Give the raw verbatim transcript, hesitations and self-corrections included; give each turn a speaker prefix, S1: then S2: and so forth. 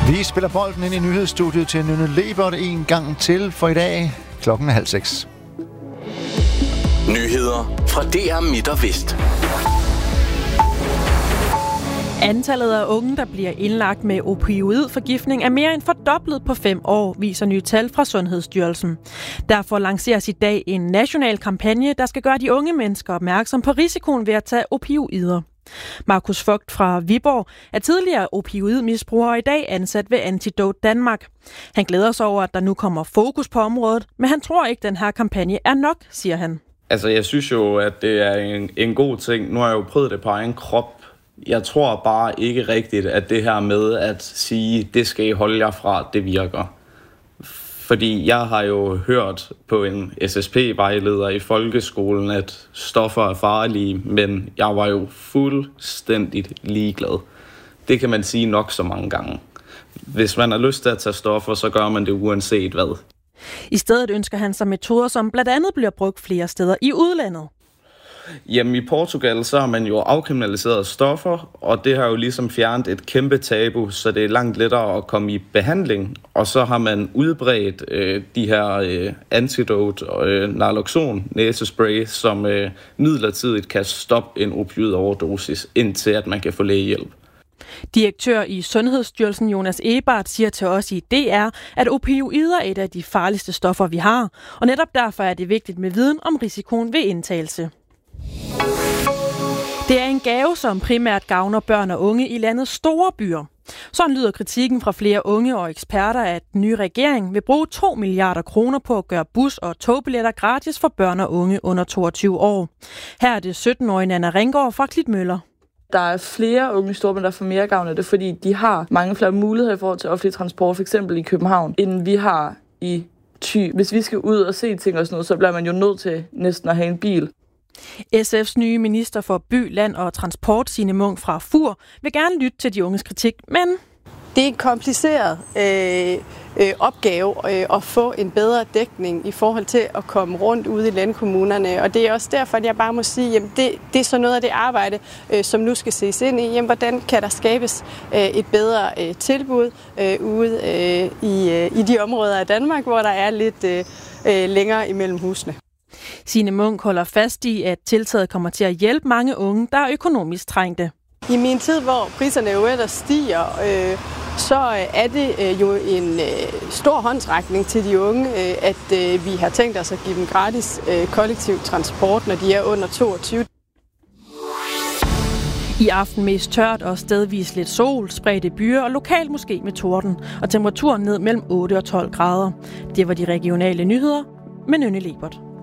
S1: Vi spiller bolden ind i nyhedsstudiet til Nynne Lebert en gang til for i dag. Klokken er halv seks.
S2: Nyheder fra D R Midt og Vest.
S3: Antallet af unge, der bliver indlagt med opioidforgiftning, er mere end fordoblet på fem år, viser nye tal fra Sundhedsstyrelsen. Derfor lanceres i dag en national kampagne, der skal gøre de unge mennesker opmærksom på risikoen ved at tage opioider. Markus Vogt fra Viborg er tidligere opioidmisbruger og i dag ansat ved Antidote Danmark. Han glæder sig over, at der nu kommer fokus på området, men han tror ikke, at den her kampagne er nok, siger han.
S4: Altså, jeg synes jo, at det er en, en god ting. Nu har jeg jo prøvet det på egen krop. Jeg tror bare ikke rigtigt, at det her med at sige, det skal I holde jer fra, det virker. Fordi jeg har jo hørt på en S S P-vejleder i folkeskolen, at stoffer er farlige, men jeg var jo fuldstændig ligeglad. Det kan man sige nok så mange gange. Hvis man har lyst til at tage stoffer, så gør man det uanset hvad.
S3: I stedet ønsker han sig metoder, som blandt andet bliver brugt flere steder i udlandet.
S4: Jamen i Portugal, så har man jo afkriminaliseret stoffer, og det har jo ligesom fjernet et kæmpe tabu, så det er langt lettere at komme i behandling. Og så har man udbredt øh, de her øh, antidote og øh, naloxon næsespray, som øh, midlertidigt kan stoppe en opioidoverdosis, indtil at man kan få lægehjælp.
S3: Direktør i Sundhedsstyrelsen Jonas Ebert siger til os i D R, at opioider er et af de farligste stoffer, vi har, og netop derfor er det vigtigt med viden om risikoen ved indtagelse. Det er en gave, som primært gavner børn og unge i landets store byer. Sådan lyder kritikken fra flere unge og eksperter, at den nye regering vil bruge to milliarder kroner på at gøre bus- og togbilletter gratis for børn og unge under toogtyve år. Her er det sytten-årige Nanna Ringgaard fra Klitmøller.
S5: Der er flere unge i storbyen, der får mere gavn af det, fordi de har mange flere muligheder i forhold til offentlig transport, f.eks. i København, end vi har i Thy. Hvis vi skal ud og se ting og sådan noget, så bliver man jo nødt til næsten at have en bil.
S3: S F's nye minister for by, land og transport, Signe Munk fra Fur, vil gerne lytte til de unges kritik, men
S6: det er en kompliceret øh, øh, opgave øh, at få en bedre dækning i forhold til at komme rundt ude i landkommunerne. Og det er også derfor, at jeg bare må sige, at det, det er så noget af det arbejde, øh, som nu skal ses ind i. Jamen, hvordan kan der skabes øh, et bedre øh, tilbud øh, ude øh, i, øh, i de områder af Danmark, hvor der er lidt øh, øh, længere imellem husene.
S3: Signe Munk holder fast i, at tiltaget kommer til at hjælpe mange unge, der er økonomisk trængte.
S6: I min tid, hvor priserne jo ellers stiger, øh, så er det øh, jo en øh, stor håndsrækning til de unge, øh, at øh, vi har tænkt os at give dem gratis øh, kollektiv transport, når de er under toogtyve.
S3: I aften mest tørt og stedvis lidt sol, spredte byer og lokalt måske med torden, og temperaturen ned mellem otte og tolv grader. Det var de regionale nyheder med Nynne Lebert.